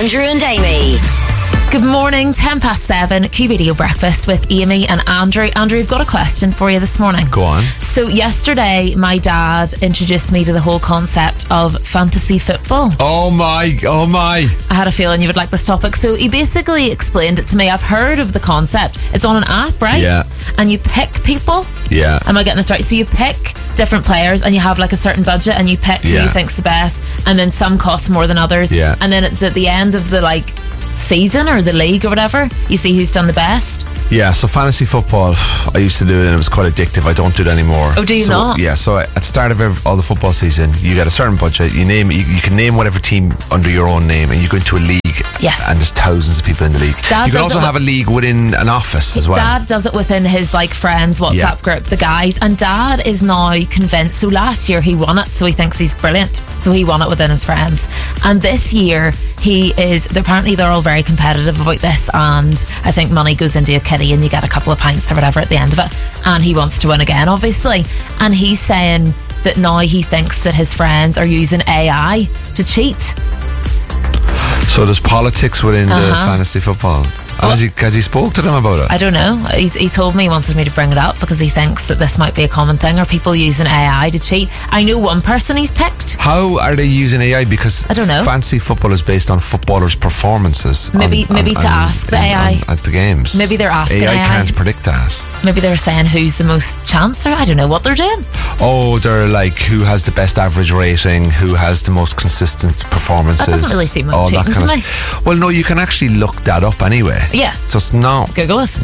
Andrew and Amy. Good morning, 7:10, QBDO Breakfast with Amy and Andrew. Andrew, I've got a question for you this morning. Go on. So yesterday, my dad introduced me to the whole concept of fantasy football. Oh my. I had a feeling you would like this topic. So he basically explained it to me. I've heard of the concept. It's on an app, right? Yeah. And you pick people. Yeah. Am I getting this right? So you pick different players and you have like a certain budget and you pick who you think's the best, and then some cost more than others. Yeah. And then it's at the end of the season or the league or whatever, you see who's done the best. Yeah, so fantasy football, I used to do it and it was quite addictive. I don't do it anymore. Oh, do you not? Yeah, so at the start of all the football season, you get a certain budget. You can name whatever team under your own name, and you go into a league. Yes. And there's thousands of people in the league. Dad you can also have a league within an office as well. Dad does it within his friends WhatsApp group, the guys, and Dad is now convinced. So last year he won it, so he thinks he's brilliant. So he won it within his friends. And this year apparently they're all very competitive about this, and I think money goes into a kitty and you get a couple of pints or whatever at the end of it, and he wants to win again, obviously. And he's saying that now he thinks that his friends are using AI to cheat. So there's politics within the fantasy football. Has he spoke to them about it? I don't know. He told me he wanted me to bring it up because he thinks that this might be a common thing, or people using AI to cheat. I know one person he's picked. How are they using AI? Because I don't know. Fantasy football is based on footballers' performances. Maybe to ask the AI at the games. Maybe they're asking AI. AI can't predict that. Maybe they're saying who's the most chancer. I don't know what they're doing. Oh, they're like, who has the best average rating, who has the most consistent performances. That doesn't really seem like cheating to me. Well, no, you can actually look that up anyway. Yeah. So it's not Google it.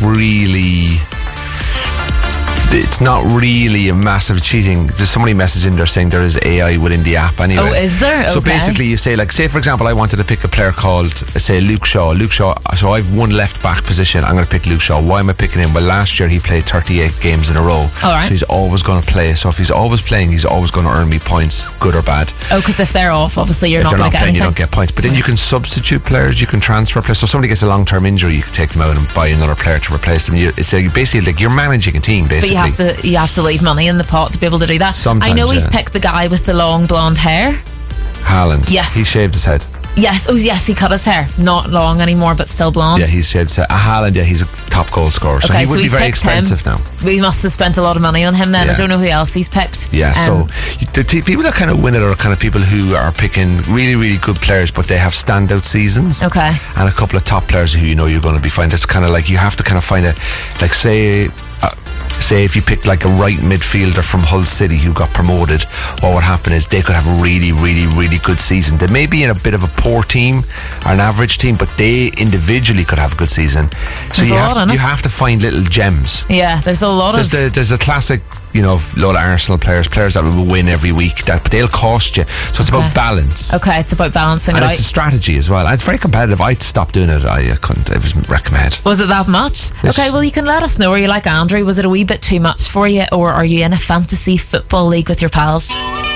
It's not really a massive cheating. There's somebody messaging there saying there is AI within the app anyway. Oh, is there? Okay. So basically you say, say for example, I wanted to pick a player called, say, Luke Shaw. So I've one left back position. I'm going to pick Luke Shaw. Why am I picking him? Well, last year he played 38 games in a row. All right. So he's always going to play. So if he's always playing, he's always going to earn me points, good or bad. Oh, because if they're off, obviously you're not going to get anything. You don't get points. But then you can substitute players, you can transfer players. So if somebody gets a long-term injury, you can take them out and buy another player to replace them. It's basically like you're managing a team, basically. But you have to leave money in the pot to be able to do that. Sometimes, I know he's picked the guy with the long blonde hair. Haaland. Yes. He shaved his head. Yes. Oh, yes, he cut his hair. Not long anymore, but still blonde. Yeah, he's shaved his head. Haaland, yeah, he's a top goal scorer. So he would be very expensive now. We must have spent a lot of money on him then. Yeah. I don't know who else he's picked. Yeah, so the people that kind of win it are kind of people who are picking really, really good players, but they have standout seasons. Okay. And a couple of top players who you're going to be fine. It's kind of like you have to kind of find a, like say if you picked like a right midfielder from Hull City who got promoted, what would happen is they could have a really, really, really good season. They may be in a bit of a poor team or an average team, but they individually could have a good season. So you have to find little gems. Yeah, there's a lot of... There's a classic, load of Arsenal players that will win every week, but they'll cost you. So it's about balance. Okay, it's about balancing it out. And it's a strategy as well. And it's very competitive. I stopped doing it. I couldn't. It was wreck my head. Was it that much? Okay, well, you can let us know. Are you like Andrew? Was it a wee bit too much for you, or are you in a fantasy football league with your pals?